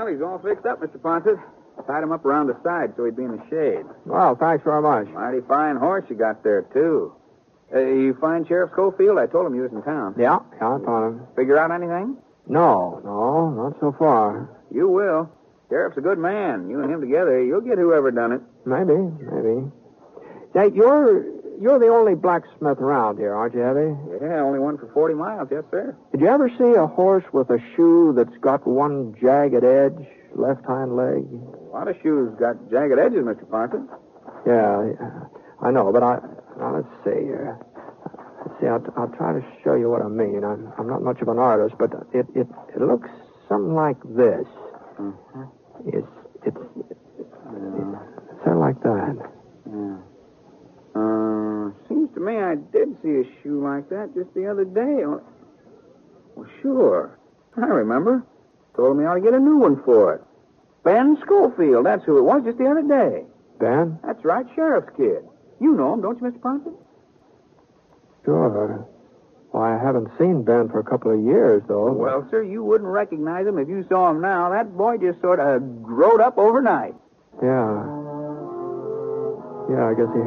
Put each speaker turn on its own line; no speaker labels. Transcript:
Well, he's all fixed up, Mr. Ponset. Tied him up around the side so he'd be in the shade.
Well, thanks very much.
Mighty fine horse you got there, too. You find Sheriff Schofield? I told him you was in town.
Yeah, I found him.
Figure out anything?
No, not so far.
You will. Sheriff's a good man. You and him together, you'll get whoever done it.
Maybe. Say, you're the only blacksmith around here, aren't you, Heavy?
Yeah, only one for 40 miles, yes, sir.
Did you ever see a horse with a shoe that's got one jagged edge, left hind leg?
A lot of shoes got jagged edges, Mr. Ponset.
Yeah, I know, but now let's see here. Let's see, I'll try to show you what I mean. I'm not much of an artist, but it looks something like this.
Mm-hmm.
It's sort of like that.
Yeah. Seems to me I did see a shoe like that just the other day. Well, sure. I remember. Told me I ought to get a new one for it. Ben Schofield, that's who it was just the other day.
Ben?
That's right, Sheriff's kid. You know him, don't you, Mr. Ponset?
Sure. Well, I haven't seen Ben for a couple of years, though.
Well, sir, you wouldn't recognize him if you saw him now. That boy just sort of growed up overnight.
Yeah. Yeah, I guess he